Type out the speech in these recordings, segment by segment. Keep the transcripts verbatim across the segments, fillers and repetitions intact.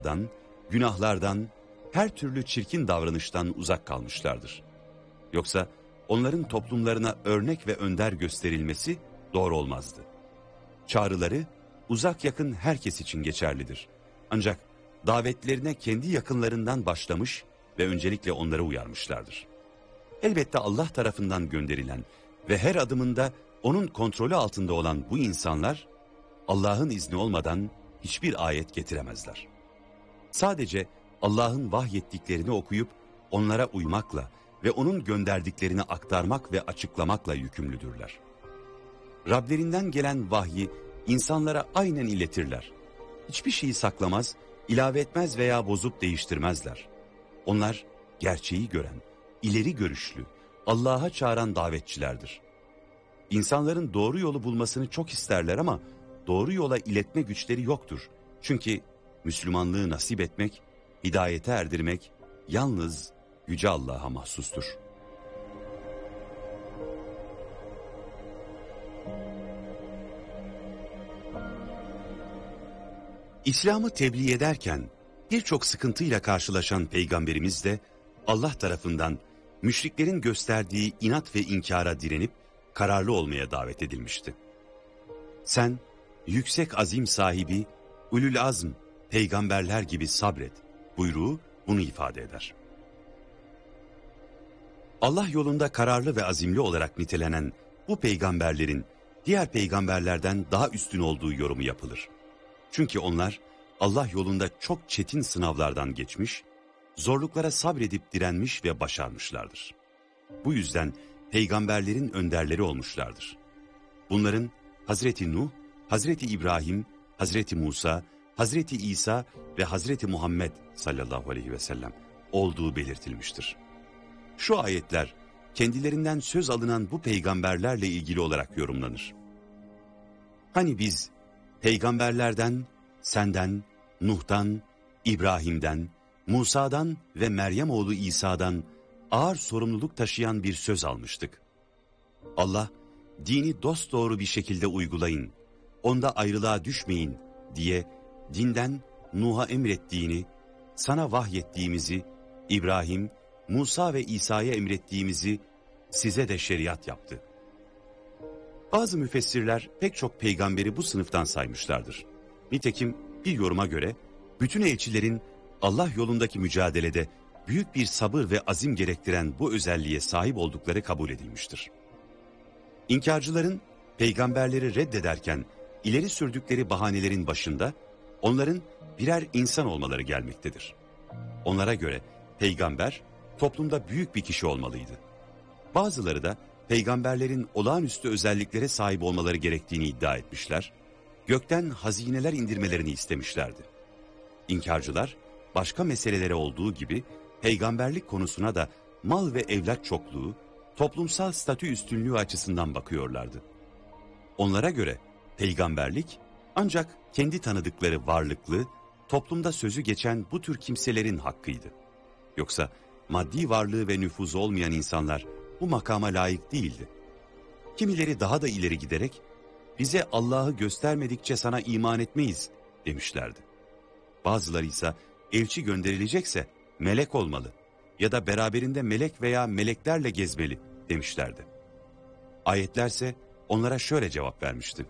günahlardan, her türlü çirkin davranıştan uzak kalmışlardır. Yoksa onların toplumlarına örnek ve önder gösterilmesi doğru olmazdı. Çağrıları uzak yakın herkes için geçerlidir. Ancak davetlerine kendi yakınlarından başlamış ve öncelikle onlara uyarmışlardır. Elbette Allah tarafından gönderilen ve her adımında onun kontrolü altında olan bu insanlar, Allah'ın izni olmadan hiçbir ayet getiremezler. Sadece Allah'ın vahyettiklerini okuyup onlara uymakla ve onun gönderdiklerini aktarmak ve açıklamakla yükümlüdürler. Rablerinden gelen vahyi insanlara aynen iletirler. Hiçbir şeyi saklamaz, ilave etmez veya bozup değiştirmezler. Onlar gerçeği gören, ileri görüşlü, Allah'a çağıran davetçilerdir. İnsanların doğru yolu bulmasını çok isterler ama doğru yola iletme güçleri yoktur. Çünkü Müslümanlığı nasip etmek, hidayete erdirmek yalnız Yüce Allah'a mahsustur. İslam'ı tebliğ ederken birçok sıkıntıyla karşılaşan Peygamberimiz de Allah tarafından müşriklerin gösterdiği inat ve inkara direnip kararlı olmaya davet edilmişti. Sen yüksek azim sahibi, ulul azm, peygamberler gibi sabret buyruğu bunu ifade eder. Allah yolunda kararlı ve azimli olarak nitelenen bu peygamberlerin diğer peygamberlerden daha üstün olduğu yorumu yapılır. Çünkü onlar Allah yolunda çok çetin sınavlardan geçmiş, zorluklara sabredip direnmiş ve başarmışlardır. Bu yüzden peygamberlerin önderleri olmuşlardır. Bunların Hazreti Nuh, Hazreti İbrahim, Hazreti Musa, Hazreti İsa ve Hazreti Muhammed sallallahu aleyhi ve sellem olduğu belirtilmiştir. Şu ayetler kendilerinden söz alınan bu peygamberlerle ilgili olarak yorumlanır. Hani biz peygamberlerden, senden, Nuh'tan, İbrahim'den, Musa'dan ve Meryem oğlu İsa'dan ağır sorumluluk taşıyan bir söz almıştık. Allah, dini dosdoğru bir şekilde uygulayın, onda ayrılığa düşmeyin diye dinden Nuh'a emrettiğini, sana vahyettiğimizi, İbrahim, Musa ve İsa'ya emrettiğimizi size de şeriat yaptı. Bazı müfessirler pek çok peygamberi bu sınıftan saymışlardır. Nitekim bir yoruma göre bütün elçilerin Allah yolundaki mücadelede büyük bir sabır ve azim gerektiren bu özelliğe sahip oldukları kabul edilmiştir. İnkarcıların peygamberleri reddederken ileri sürdükleri bahanelerin başında onların birer insan olmaları gelmektedir. Onlara göre peygamber toplumda büyük bir kişi olmalıydı. Bazıları da peygamberlerin olağanüstü özelliklere sahip olmaları gerektiğini iddia etmişler, gökten hazineler indirmelerini istemişlerdi. İnkarcılar başka meselelere olduğu gibi peygamberlik konusuna da mal ve evlat çokluğu, toplumsal statü üstünlüğü açısından bakıyorlardı. Onlara göre peygamberlik ancak kendi tanıdıkları varlıklı, toplumda sözü geçen bu tür kimselerin hakkıydı. Yoksa maddi varlığı ve nüfuzu olmayan insanlar bu makama layık değildi. Kimileri daha da ileri giderek, bize Allah'ı göstermedikçe sana iman etmeyiz demişlerdi. Bazıları ise elçi gönderilecekse melek olmalı ya da beraberinde melek veya meleklerle gezmeli demişlerdi. Ayetlerse onlara şöyle cevap vermişti.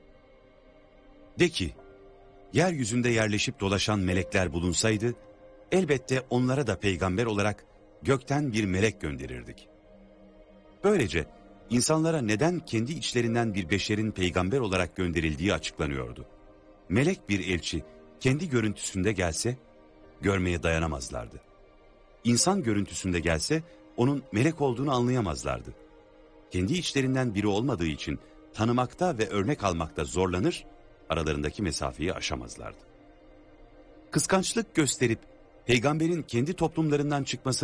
De ki, yeryüzünde yerleşip dolaşan melekler bulunsaydı, elbette onlara da peygamber olarak gökten bir melek gönderirdik. Böylece insanlara neden kendi içlerinden bir beşerin peygamber olarak gönderildiği açıklanıyordu. Melek bir elçi kendi görüntüsünde gelse görmeye dayanamazlardı. İnsan görüntüsünde gelse onun melek olduğunu anlayamazlardı. Kendi içlerinden biri olmadığı için tanımakta ve örnek almakta zorlanır, aralarındaki mesafeyi aşamazlardı. Kıskançlık gösterip peygamberin kendi toplumlarından çıkması